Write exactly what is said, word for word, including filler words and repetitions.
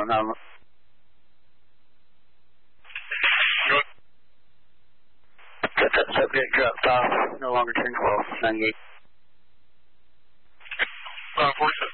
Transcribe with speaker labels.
Speaker 1: don't have it. Get that subject dropped off. No longer turn twelve, ninety-eight.
Speaker 2: Uh, four seven.